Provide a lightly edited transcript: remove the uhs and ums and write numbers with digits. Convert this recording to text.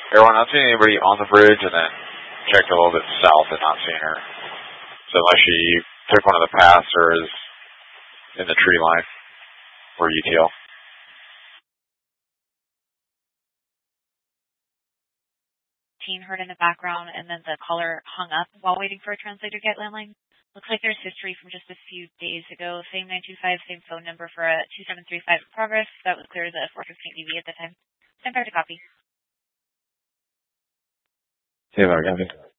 Everyone, not seeing anybody on the bridge, and then checked a little bit south and not seeing her. So unless she took one of the paths or is in the tree line for UTL. Heard in the background, and then the caller hung up while waiting for a translator to get landline. Looks like there's history from just a few days ago. Same 925, same phone number for a 2735 progress. That was clear as a 415 DV at the time. Stand by to copy. Hey, Larry.